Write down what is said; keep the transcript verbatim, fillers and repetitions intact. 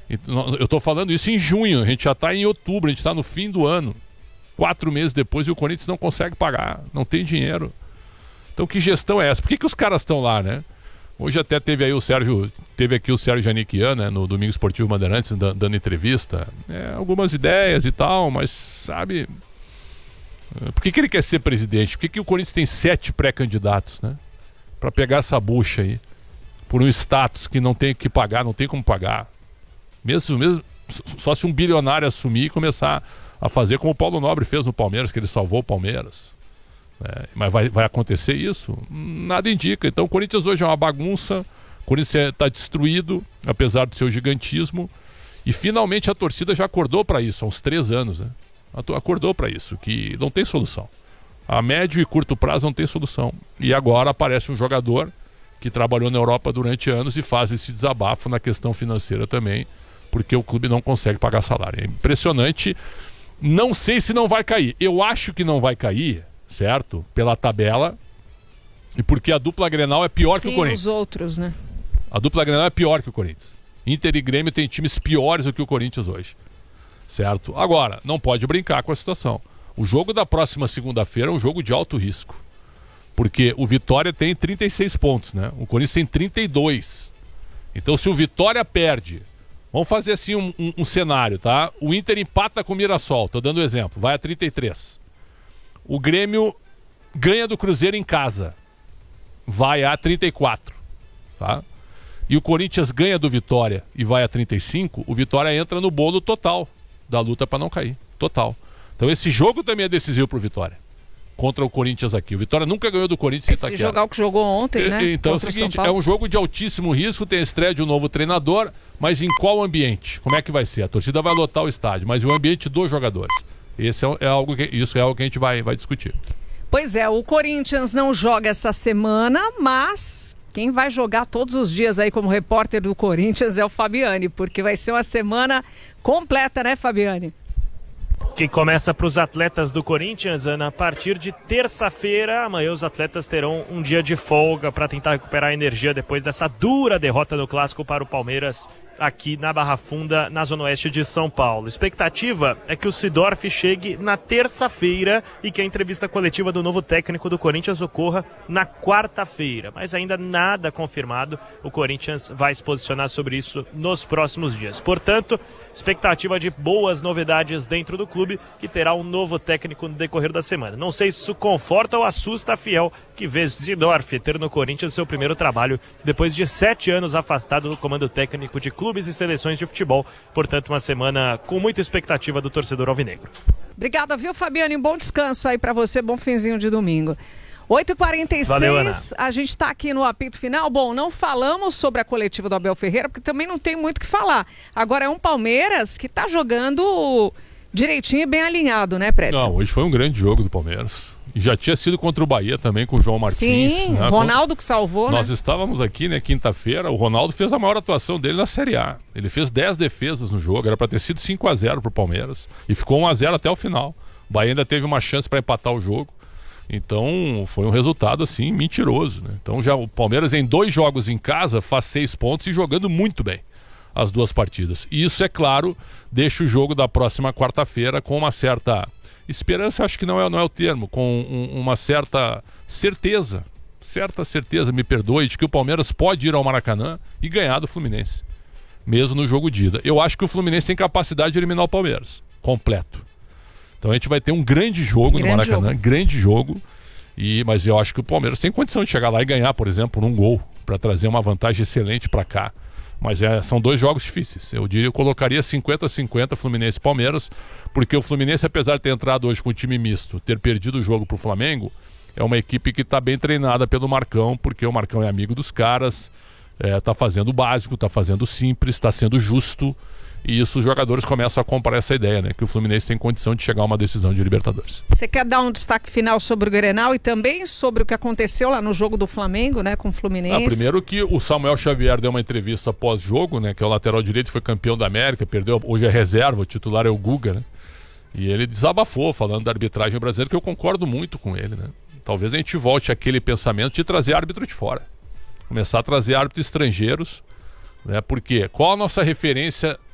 Eu estou falando isso em junho, a gente já está em outubro, a gente está no fim do ano. Quatro meses depois e o Corinthians não consegue pagar, não tem dinheiro. Então que gestão é essa? Por que, que os caras estão lá, né? Hoje até teve aí o Sérgio, teve aqui o Sérgio Janiquian, né, no Domingo Esportivo Bandeirantes, dando entrevista. É, algumas ideias e tal, mas sabe... Por que, que ele quer ser presidente? Por que, que o Corinthians tem sete pré-candidatos, né? Para pegar essa bucha aí. Por um status que não tem o que pagar, não tem como pagar. Mesmo, mesmo só se um bilionário assumir e começar a fazer como o Paulo Nobre fez no Palmeiras, que ele salvou o Palmeiras. É, mas vai, vai acontecer isso? Nada indica. Então o Corinthians hoje é uma bagunça, o Corinthians está destruído, apesar do seu gigantismo, e finalmente a torcida já acordou para isso, há uns três anos, né? Acordou para isso, que não tem solução. A médio e curto prazo não tem solução. E agora aparece um jogador que trabalhou na Europa durante anos e faz esse desabafo na questão financeira também, porque o clube não consegue pagar salário. É impressionante. Não sei se não vai cair. Eu acho que não vai cair, certo? Pela tabela. E porque a dupla Grenal é pior Sim, que o Corinthians. os outros, né? A dupla Grenal é pior que o Corinthians. Inter e Grêmio tem times piores do que o Corinthians hoje. Certo? Agora, não pode brincar com a situação. O jogo da próxima segunda-feira é um jogo de alto risco. Porque o Vitória tem trinta e seis pontos, né? O Corinthians tem trinta e dois. Então, se o Vitória perde... Vamos fazer assim um, um, um cenário, tá? O Inter empata com o Mirassol, tô dando um exemplo, vai a trinta e três. O Grêmio ganha do Cruzeiro em casa, vai a trinta e quatro, tá? E o Corinthians ganha do Vitória e vai a trinta e cinco, o Vitória entra no bolo total da luta para não cair, total. Então esse jogo também é decisivo pro Vitória, contra o Corinthians aqui. O Vitória nunca ganhou do Corinthians. Se jogar o que jogou ontem, e, né? Então contra é o seguinte, é um jogo de altíssimo risco, tem a estreia de um novo treinador, mas em qual ambiente? Como é que vai ser? A torcida vai lotar o estádio, mas o ambiente dos jogadores. Esse é, é algo que, isso é algo que a gente vai, vai discutir. Pois é, o Corinthians não joga essa semana, mas quem vai jogar todos os dias aí como repórter do Corinthians é o Fabiani, porque vai ser uma semana completa, né, Fabiani? Que começa para os atletas do Corinthians, Ana, a partir de terça-feira. Amanhã os atletas terão um dia de folga para tentar recuperar a energia depois dessa dura derrota no Clássico para o Palmeiras aqui na Barra Funda, na Zona Oeste de São Paulo. Expectativa é que o Seedorf chegue na terça-feira e que a entrevista coletiva do novo técnico do Corinthians ocorra na quarta-feira. Mas ainda nada confirmado. O Corinthians vai se posicionar sobre isso nos próximos dias. Portanto, expectativa de boas novidades dentro do clube, que terá um novo técnico no decorrer da semana. Não sei se isso conforta ou assusta a Fiel, que vê Seedorf ter no Corinthians seu primeiro trabalho depois de sete anos afastado do comando técnico de clubes e seleções de futebol. Portanto, uma semana com muita expectativa do torcedor alvinegro. Obrigada, viu, Fabiane? Um bom descanso aí pra você, bom finzinho de domingo. oito e quarenta e seis, Valeu, Ana. A gente está aqui no apito final. Bom, não falamos sobre a coletiva do Abel Ferreira, porque também não tem muito o que falar. Agora é um Palmeiras que está jogando direitinho e bem alinhado, né, Prédio? Não, hoje foi um grande jogo do Palmeiras. E já tinha sido contra o Bahia também, com o João Martins. Sim, né? Ronaldo que salvou, Nós né? estávamos aqui, né, quinta-feira, o Ronaldo fez a maior atuação dele na Série A. Ele fez dez defesas no jogo, era para ter sido cinco a zero pro Palmeiras. E ficou um a zero até o final. O Bahia ainda teve uma chance para empatar o jogo. Então foi um resultado assim mentiroso, né? Então já o Palmeiras em dois jogos em casa faz seis pontos e jogando muito bem as duas partidas. E isso, é claro, deixa o jogo da próxima quarta-feira com uma certa esperança, acho que não é, não é o termo, com um, uma certa certeza, certa certeza, me perdoe, de que o Palmeiras pode ir ao Maracanã e ganhar do Fluminense, mesmo no jogo de ida. Eu acho que o Fluminense tem capacidade de eliminar o Palmeiras, completo. Então a gente vai ter um grande jogo grande no Maracanã, jogo. grande jogo, e, mas eu acho que o Palmeiras tem condição de chegar lá e ganhar, por exemplo, num gol, para trazer uma vantagem excelente para cá. Mas é, são dois jogos difíceis. Eu diria, eu colocaria cinquenta a cinquenta Fluminense e Palmeiras, porque o Fluminense, apesar de ter entrado hoje com o time misto, ter perdido o jogo pro Flamengo, é uma equipe que está bem treinada pelo Marcão, porque o Marcão é amigo dos caras, está é, fazendo o básico, está fazendo o simples, está sendo justo. E isso os jogadores começam a comprar essa ideia, né? Que o Fluminense tem condição de chegar a uma decisão de Libertadores. Você quer dar um destaque final sobre o Grenal e também sobre o que aconteceu lá no jogo do Flamengo, né? Com o Fluminense? Ah, primeiro que o Samuel Xavier deu uma entrevista pós-jogo, né? Que é o lateral direito, foi campeão da América, perdeu, hoje é reserva, o titular é o Guga, né? E ele desabafou falando da arbitragem brasileira, que eu concordo muito com ele, né? Talvez a gente volte àquele pensamento de trazer árbitro de fora. Começar a trazer árbitros estrangeiros, né? Porque qual a nossa referência